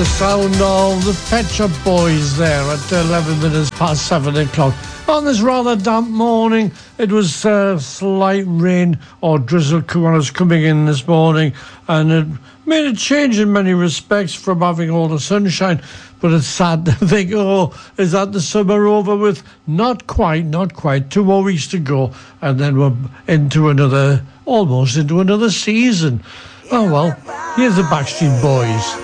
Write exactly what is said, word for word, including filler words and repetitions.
the sound of the Pet Shop Boys there at eleven minutes past seven o'clock. On this rather damp morning, it was uh, slight rain or drizzle was coming in this morning, and it made a change in many respects from having all the sunshine. But it's sad to think, oh, is that the summer over with? Not quite, not quite. Two more weeks to go, and then we're into another, almost into another season. Oh well, here's the Backstreet Boys.